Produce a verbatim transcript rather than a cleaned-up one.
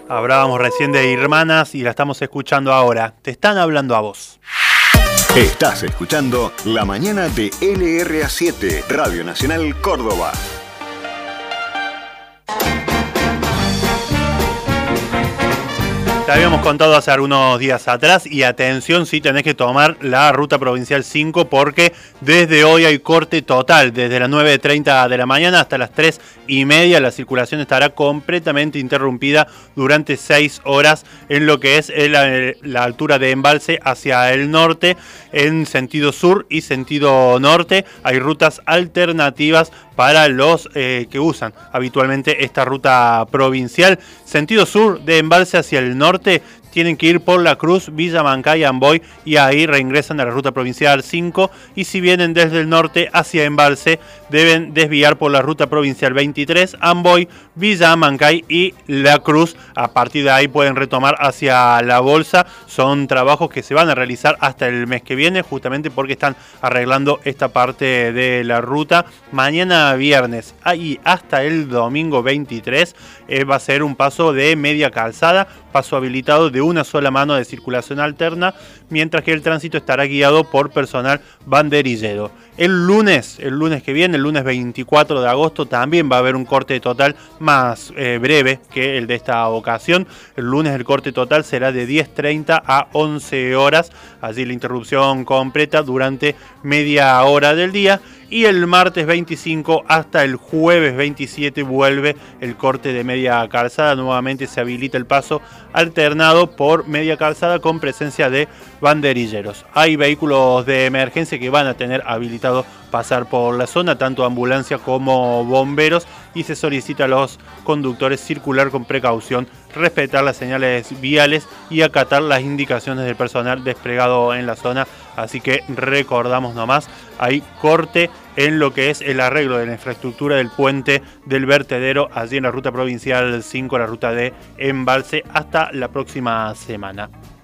Hablábamos recién de Hermanas y la estamos escuchando ahora. Te están hablando a vos. Estás escuchando La Mañana de L R A siete, Radio Nacional Córdoba. Te habíamos contado hace algunos días atrás y atención si tenés que tomar la ruta provincial cinco porque desde hoy hay corte total, desde las nueve treinta de la mañana hasta las tres y media la circulación estará completamente interrumpida durante seis horas en lo que es la, la altura de Embalse hacia el norte en sentido sur y sentido norte. Hay rutas alternativas para los eh, que usan habitualmente esta ruta provincial. Sentido sur de Embalse hacia el norte tienen que ir por La Cruz, Villa Mancay, Amboy y ahí reingresan a la ruta provincial cinco y si vienen desde el norte hacia Embalse deben desviar por la ruta provincial veintitrés, Amboy, Villa Mancay y La Cruz. A partir de ahí pueden retomar hacia La Bolsa. Son trabajos que se van a realizar hasta el mes que viene justamente porque están arreglando esta parte de la ruta. Mañana viernes y hasta el domingo veintitrés eh, va a ser un paso de media calzada, paso habilitado de una sola mano de circulación alterna, mientras que el tránsito estará guiado por personal banderillero. El lunes, el lunes que viene, el lunes veinticuatro de agosto, también va a haber un corte total más eh, breve que el de esta ocasión. El lunes el corte total será de diez treinta a once horas, allí la interrupción completa durante media hora del día. Y el martes veinticinco hasta el jueves veintisiete vuelve el corte de media calzada. Nuevamente se habilita el paso alternado por media calzada con presencia de banderilleros. Hay vehículos de emergencia que van a tener habilitado pasar por la zona, tanto ambulancia como bomberos, y se solicita a los conductores circular con precaución, respetar las señales viales y acatar las indicaciones del personal desplegado en la zona. Así que recordamos nomás, hay corte en lo que es el arreglo de la infraestructura del puente del vertedero allí en la ruta provincial cinco, la ruta de Embalse, hasta la próxima semana.